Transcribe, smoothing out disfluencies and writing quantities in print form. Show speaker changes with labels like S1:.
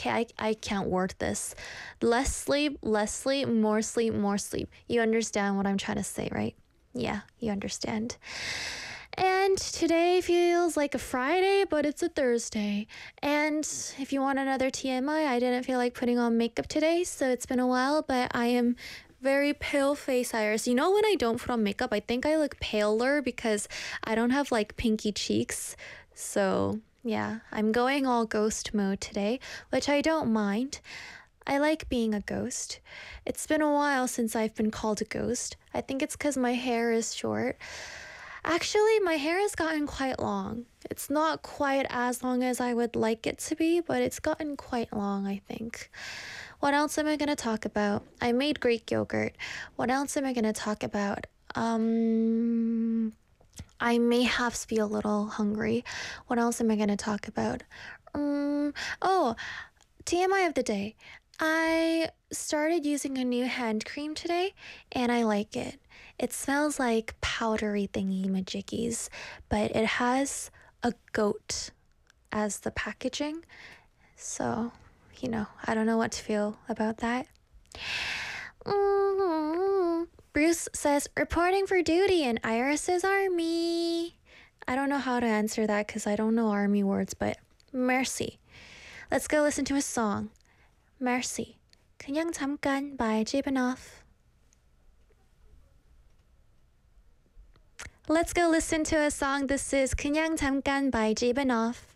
S1: Okay, I can't word this. Less sleep, more sleep, more sleep. You understand what I'm trying to say, right? Yeah, you understand. And today feels like a Friday, but it's a Thursday. And if you want another TMI, I didn't feel like putting on makeup today, so it's been a while, but I am very pale face, Iris. You know, when I don't put on makeup, I think I look paler because I don't have like pinky cheeks. So yeah, I'm going all ghost mode today, which I don't mind. I like being a ghost. It's been a while since I've been called a ghost. I think it's because my hair is short. Actually, my hair has gotten quite long. It's not quite as long as I would like it to be, but it's gotten quite long, I think. What else am I going to talk about? I made Greek yogurt. What else am I going to talk about? I may have to be a little hungry. What else am I going to talk about? Oh, TMI of the day. I started using a new hand cream today, and I like it. It smells like powdery thingy majiggies, but it has a goat as the packaging. So, I don't know what to feel about that. Bruce says, reporting for duty in Iris's army. I don't know how to answer that because I don't know army words, but merci. Let's go listen to a song. Merci. 그냥 잠깐 by Jibanoff. Let's go listen to a song. This is 그냥 잠깐 by Jibanoff.